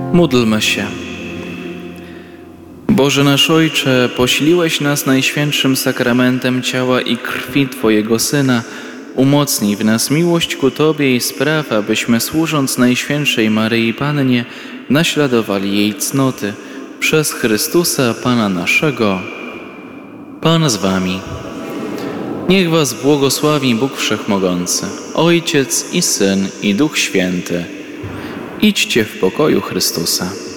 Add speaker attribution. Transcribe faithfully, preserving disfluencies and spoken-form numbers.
Speaker 1: Módlmy się. Boże nasz Ojcze, posiliłeś nas najświętszym sakramentem ciała i krwi Twojego Syna. Umocnij w nas miłość ku Tobie i spraw, abyśmy służąc Najświętszej Maryi Pannie naśladowali jej cnoty. Przez Chrystusa Pana naszego. Pan z Wami. Niech Was błogosławi Bóg Wszechmogący, Ojciec i Syn i Duch Święty. Idźcie w pokoju Chrystusa.